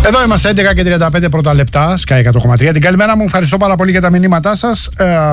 Εδώ είμαστε 11:35 πρώτα λεπτά, Sky 100,3. Την καλημέρα μου, ευχαριστώ πάρα πολύ για τα μηνύματά σας.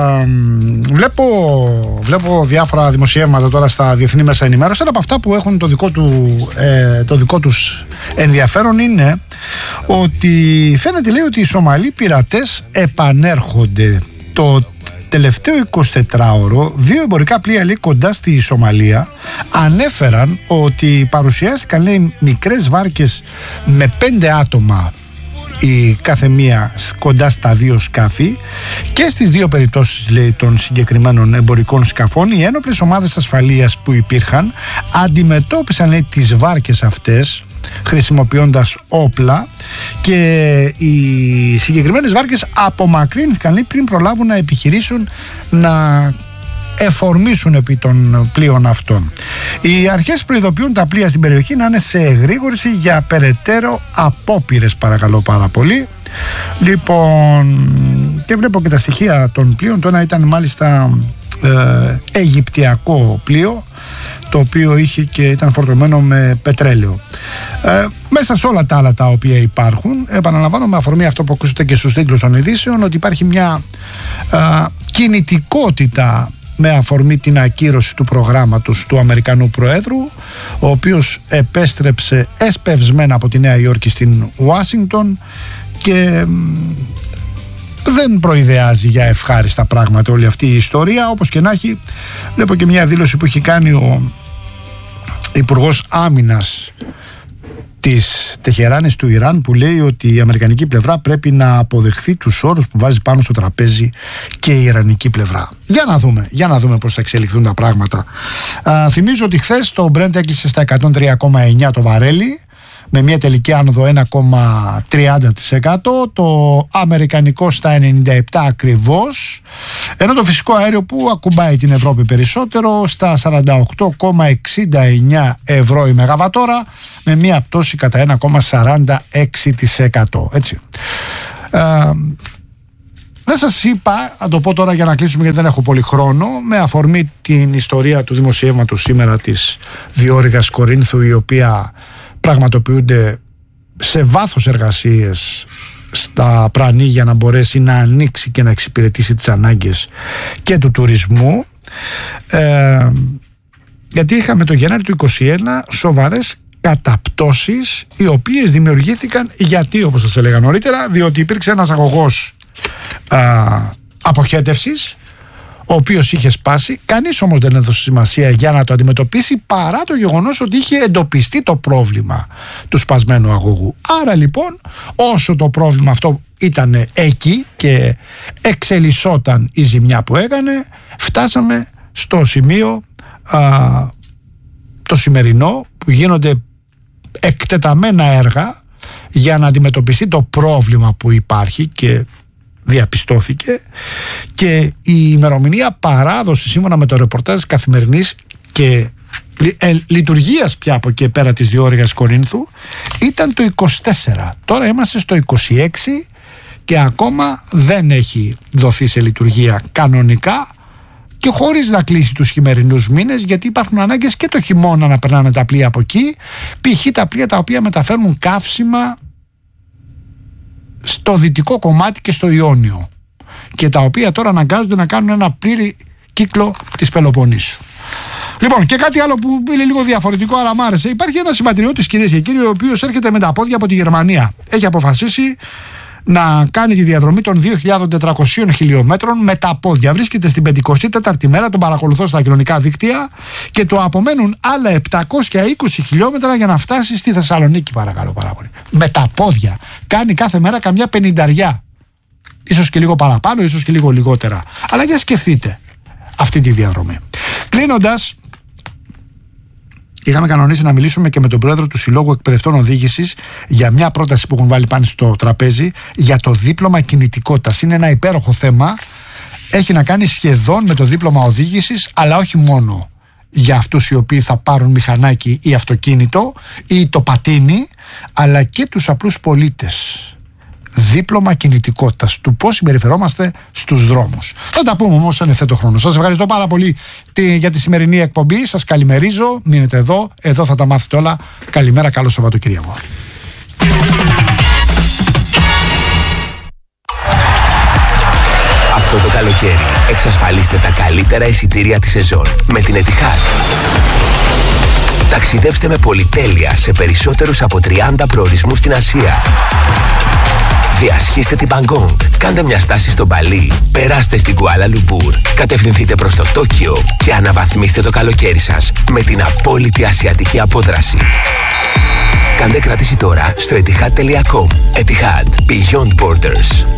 Βλέπω διάφορα δημοσιεύματα τώρα στα διεθνή μέσα ενημέρωση. Ένα από αυτά που έχουν το δικό τους ενδιαφέρον είναι ότι φαίνεται, λέει, ότι οι Σομαλοί πειρατές επανέρχονται. Το τελευταίο 24ωρο, δύο εμπορικά πλοία, λέει, κοντά στη Σομαλία ανέφεραν ότι παρουσιάστηκαν, λέει, μικρές βάρκες με 5 άτομα η κάθε μία κοντά στα δύο σκάφη, και στις δύο περιπτώσεις, λέει, των συγκεκριμένων εμπορικών σκαφών οι ένοπλες ομάδες ασφαλείας που υπήρχαν αντιμετώπισαν, λέει, τις βάρκες αυτές χρησιμοποιώντας όπλα, και οι συγκεκριμένες βάρκες απομακρύνθηκαν, λέει, πριν προλάβουν να επιχειρήσουν να εφορμήσουν επί των πλοίων αυτών. Οι αρχές προειδοποιούν τα πλοία στην περιοχή να είναι σε εγρήγορση για περαιτέρω απόπειρες, παρακαλώ πάρα πολύ. Λοιπόν, και βλέπω και τα στοιχεία των πλοίων. Το ένα ήταν μάλιστα αιγυπτιακό πλοίο, το οποίο είχε και ήταν φορτωμένο με πετρέλαιο. Μέσα σε όλα τα άλλα τα οποία υπάρχουν, επαναλαμβάνω με αφορμή αυτό που ακούσατε και στους τίτλους των ειδήσεων, ότι υπάρχει μια κινητικότητα με αφορμή την ακύρωση του προγράμματος του Αμερικανού Προέδρου, ο οποίος επέστρεψε εσπευσμένα από τη Νέα Υόρκη στην Ουάσιγκτον και δεν προειδεάζει για ευχάριστα πράγματα όλη αυτή η ιστορία. Όπως και να έχει, βλέπω και μια δήλωση που έχει κάνει ο Υπουργός Άμυνας της Τεχεράνης του Ιράν, που λέει ότι η αμερικανική πλευρά πρέπει να αποδεχθεί τους όρους που βάζει πάνω στο τραπέζι και η ιρανική πλευρά. Για να δούμε πώς θα εξελιχθούν τα πράγματα. Θυμίζω ότι χθες το Brent έκλεισε στα 103,9 το βαρέλι, με μια τελική άνοδο 1,30%, το αμερικανικό στα 97 ακριβώς, ενώ το φυσικό αέριο που ακουμπάει την Ευρώπη περισσότερο στα 48,69 ευρώ η μεγαβατόρα, με μια πτώση κατά 1,46%. Έτσι. Δεν σας είπα, να το πω τώρα για να κλείσουμε γιατί δεν έχω πολύ χρόνο, με αφορμή την ιστορία του δημοσιεύματος σήμερα της Διόρυγας Κορίνθου, η οποία πραγματοποιούνται σε βάθος εργασίες στα Πρανή για να μπορέσει να ανοίξει και να εξυπηρετήσει τις ανάγκες και του τουρισμού, γιατί είχαμε το Γενάρη του 2021 σοβαρές καταπτώσεις, οι οποίες δημιουργήθηκαν γιατί, όπως σας έλεγα νωρίτερα, διότι υπήρξε ένας αγωγός αποχέτευσης, ο οποίος είχε σπάσει. Κανείς όμως δεν έδωσε σημασία για να το αντιμετωπίσει, παρά το γεγονός ότι είχε εντοπιστεί το πρόβλημα του σπασμένου αγωγού. Άρα λοιπόν, όσο το πρόβλημα αυτό ήταν εκεί και εξελισσόταν η ζημιά που έκανε, φτάσαμε στο σημείο το σημερινό, που γίνονται εκτεταμένα έργα για να αντιμετωπιστεί το πρόβλημα που υπάρχει και διαπιστώθηκε, και η ημερομηνία παράδοση, σύμφωνα με το ρεπορτάζ της Καθημερινής και λειτουργίας πια από εκεί πέρα της Διόρυγας Κορίνθου, ήταν το 24. Τώρα είμαστε στο 26 και ακόμα δεν έχει δοθεί σε λειτουργία κανονικά, και χωρίς να κλείσει τους χειμερινούς μήνες, γιατί υπάρχουν ανάγκες και το χειμώνα να περνάνε τα πλοία από εκεί, π.χ. τα πλοία τα οποία μεταφέρουν καύσιμα στο δυτικό κομμάτι και στο Ιόνιο, και τα οποία τώρα αναγκάζονται να κάνουν ένα πλήρη κύκλο της Πελοποννήσου. Λοιπόν, και κάτι άλλο που είναι λίγο διαφορετικό, αλλά μ' άρεσε. Υπάρχει ένας συμπατριώτης, κυρίες και κύριοι, ο οποίος έρχεται με τα πόδια από τη Γερμανία. Έχει αποφασίσει να κάνει τη διαδρομή των 2.400 χιλιόμετρων με τα πόδια. Βρίσκεται στην 54η μέρα, τον παρακολουθώ στα κοινωνικά δίκτυα, και του απομένουν άλλα 720 χιλιόμετρα για να φτάσει στη Θεσσαλονίκη, παρακαλώ πάρα πολύ. Με τα πόδια. Κάνει κάθε μέρα καμιά 50. Ίσως και λίγο παραπάνω, ίσως και λίγο λιγότερα. Αλλά για σκεφτείτε αυτή τη διαδρομή. Κλείνοντας, είχαμε κανονίσει να μιλήσουμε και με τον πρόεδρο του Συλλόγου Εκπαιδευτών Οδήγησης για μια πρόταση που έχουν βάλει πάνω στο τραπέζι για το δίπλωμα κινητικότητας. Είναι ένα υπέροχο θέμα. Έχει να κάνει σχεδόν με το δίπλωμα οδήγησης, αλλά όχι μόνο για αυτούς οι οποίοι θα πάρουν μηχανάκι ή αυτοκίνητο ή το πατίνι, αλλά και τους απλούς πολίτες. Δίπλωμα κινητικότητας, του πώς συμπεριφερόμαστε στους δρόμους. Θα τα πούμε όμως αν ευθέτω χρόνο. Σας ευχαριστώ πάρα πολύ για τη σημερινή εκπομπή. Σας καλημερίζω. Μείνετε εδώ θα τα μάθετε όλα. Καλημέρα, καλό Σαββατοκύριακο. Αυτό το καλοκαίρι εξασφαλίστε τα καλύτερα εισιτήρια της σεζόν με την Etihad. Ταξιδέψτε με πολυτέλεια σε περισσότερους από 30 προορισμούς στην Ασία. Διασχίστε την Μπαγκόγκ, κάντε μια στάση στο Μπαλί, περάστε στην Κουάλα Λουμπούρ, κατευθυνθείτε προς το Τόκιο και αναβαθμίστε το καλοκαίρι σας με την απόλυτη ασιατική απόδραση. Κάντε κράτηση τώρα στο etihad.com. Etihad. Beyond Borders.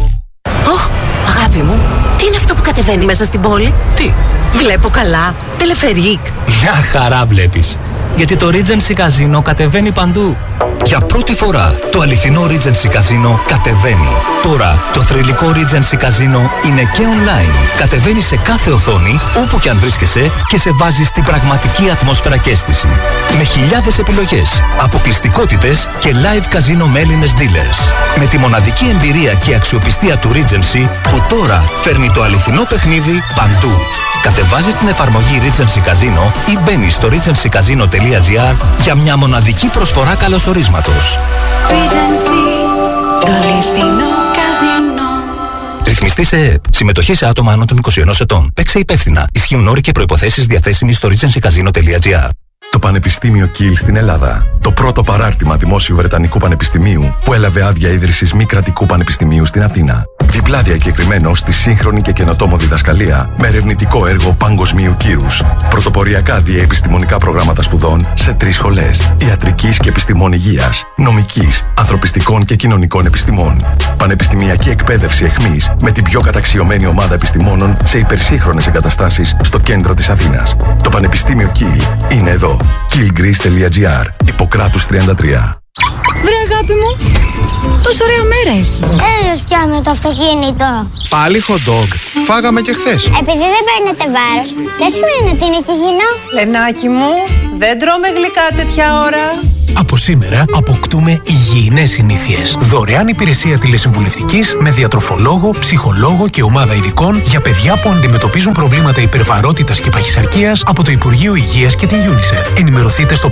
Αγάπη μου, τι είναι αυτό που κατεβαίνει μέσα στην πόλη? Τι? Βλέπω καλά. Τελεφερίκ. Μια χαρά βλέπεις. Γιατί το Regency Casino κατεβαίνει παντού. Για πρώτη φορά το αληθινό Regency Casino κατεβαίνει. Τώρα το θρυλικό Regency Casino είναι και online. Κατεβαίνει σε κάθε οθόνη, όπου και αν βρίσκεσαι, και σε βάζει στην πραγματική ατμόσφαιρα και αίσθηση. Με χιλιάδες επιλογές, αποκλειστικότητες και live casino με Έλληνες dealers. Με τη μοναδική εμπειρία και αξιοπιστία του Regency, που τώρα φέρνει το αληθινό παιχνίδι παντού. Κατεβάζεις την εφαρμογή Regency Casino ή μπαίνεις στο regencycasino.gr για μια μοναδική προσφορά καλωσορίσματος. Regency, το αληθινό καζίνο. Ρυθμιστή σε ΕΕΠ. Συμμετοχή σε άτομα άνω των 21 ετών. Παίξε υπεύθυνα. Ισχύουν όροι και προϋποθέσεις διαθέσιμοι στο regencycasino.gr. Το Πανεπιστήμιο Κιλ στην Ελλάδα. Το πρώτο παράρτημα δημόσιου Βρετανικού Πανεπιστημίου που έλαβε άδεια ίδρυσης μη κρατικού πανεπιστημίου στην Αθήνα. Διπλά διακεκριμένο στη σύγχρονη και καινοτόμο διδασκαλία με ερευνητικό έργο παγκοσμίου κύρους. Πρωτοποριακά διαεπιστημονικά προγράμματα σπουδών σε 3 σχολές. Ιατρικής και επιστημών υγείας, νομικής, ανθρωπιστικών και κοινωνικών επιστημών. Πανεπιστημιακή εκπαίδευση εχμής με την πιο καταξιωμένη ομάδα επιστημόνων σε υπερσύγχρονες εγκαταστάσεις στο κέντρο της Αθήνας. Το Πανεπιστήμιο Κιλ είναι εδώ. killgreece.gr. Ιπποκράτους 33. Βρε αγάπη μου, πόσο ωραία μέρα έχει. Έλος πια με το αυτοκίνητο. Πάλι hot dog. Φάγαμε και χθες. Επειδή δεν παίρνετε βάρος, δεν σημαίνει ότι είναι χυζινό. Λενάκι μου, δεν τρώμε γλυκά τέτοια ώρα. Από σήμερα αποκτούμε υγιεινές συνήθειες. Δωρεάν υπηρεσία τηλεσυμβουλευτικής με διατροφολόγο, ψυχολόγο και ομάδα ειδικών για παιδιά που αντιμετωπίζουν προβλήματα υπερβαρότητας και παχυσαρκίας από το Υπουργείο Υγείας και την UNICEF. Ενημερωθείτε στο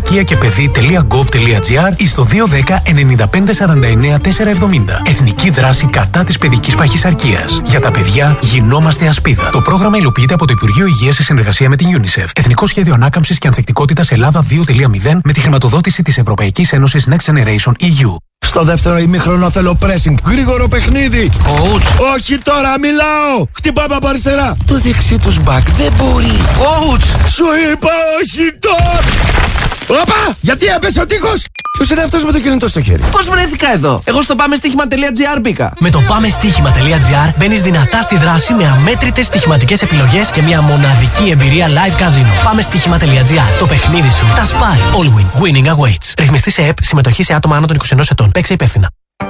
παχυσαρκία-και-παιδί.gov.gr ή στο 210 95 49 470. Εθνική δράση κατά της παιδικής παχυσαρκίας. Για τα παιδιά γινόμαστε ασπίδα. Το πρόγραμμα υλοποιείται από το Υπουργείο Υγείας σε συνεργασία με την UNICEF. Εθνικό Σχέδιο Ανάκαμψης και Ανθεκτικότητας Ελλάδα 2.0 με τη χρηματοδότηση της Ευρωπαϊκής Ένωσης Next Generation EU. Στο δεύτερο ημίχρονο θέλω pressing. Γρήγορο παιχνίδι. Coach. Όχι τώρα, μιλάω. Χτυπάμε από αριστερά. Το δεξί τους back δεν μπορεί. Coach. Σου είπα όχι τώρα. Όπα! Γιατί έπεσε ο τείχος. Ποιος είναι αυτός με το κινητό στο χέρι? Πώς βρέθηκα εδώ? Εγώ στο πάμεστοίχημα.gr μπήκα. Με το πάμεστοίχημα.gr μπαίνεις δυνατά στη δράση με αμέτρητες στοιχηματικές επιλογές και μια μοναδική εμπειρία live casino. Πάμεστοίχημα.gr. Το παιχνίδι σου τα σπάει. All win. Winning awaits. Ρυθμιστή σε ΕΕΠ. Συμμετοχή σε άτομα άνω των 21 ετών. Παίξε υπεύθυνα.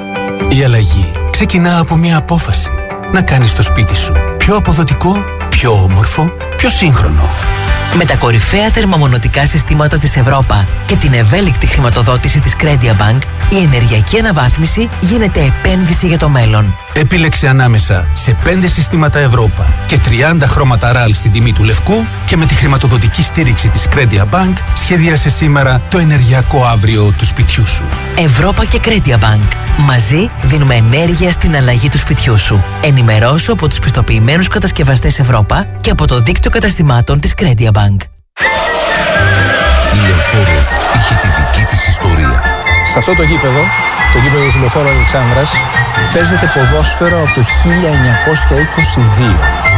Η αλλαγή ξεκινά από μια απόφαση. Να κάνεις το σπίτι σου πιο αποδοτικό, πιο όμορφο, πιο σύγχρονο. Με τα κορυφαία θερμομονωτικά συστήματα της Ευρώπα και την ευέλικτη χρηματοδότηση της CrediaBank, η ενεργειακή αναβάθμιση γίνεται επένδυση για το μέλλον. Επίλεξε ανάμεσα σε 5 συστήματα Ευρώπα και 30 χρώματα RAL στην τιμή του λευκού και με τη χρηματοδοτική στήριξη της CrediaBank σχεδίασε σήμερα το ενεργειακό αύριο του σπιτιού σου. Ευρώπα και CrediaBank. Μαζί δίνουμε ενέργεια στην αλλαγή του σπιτιού σου. Ενημερώσου από τους πιστοποιημένους κατασκευαστές Ευρώπα και από το δίκτυο καταστημάτων της CrediaBank. Η Λεωφόρος είχε τη δική της ιστορία. Σε αυτό το γήπεδο του Λεωφόρου Αλεξάνδρας, παίζεται ποδόσφαιρο από το 1922.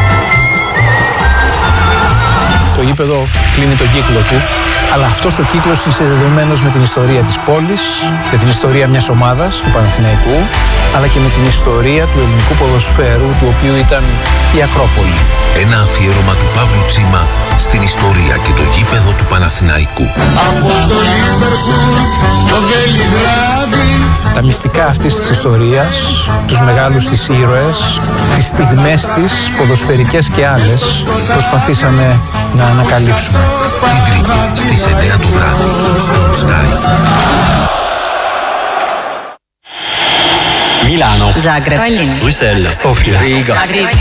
Το γήπεδο κλείνει τον κύκλο του, αλλά αυτός ο κύκλος είναι συνδεδεμένος με την ιστορία της πόλης, με την ιστορία μιας ομάδας, του Παναθηναϊκού, αλλά και με την ιστορία του ελληνικού ποδοσφαίρου, του οποίου ήταν η Ακρόπολη. Ένα αφιέρωμα του Παύλου Τσίμα στην ιστορία και το γήπεδο του Παναθηναϊκού. Από το Λίβερπουλ στο Βελιγράδι. Τα μυστικά αυτής της ιστορίας, τους μεγάλους της ήρωες, τις στιγμές της, ποδοσφαιρικές και άλλες, προσπαθήσαμε να ανακαλύψουμε. Την Τρίτη στις 9 το βράδυ στο Sky. Milano, Zagreb, Bruxelles, Sofia, Riga.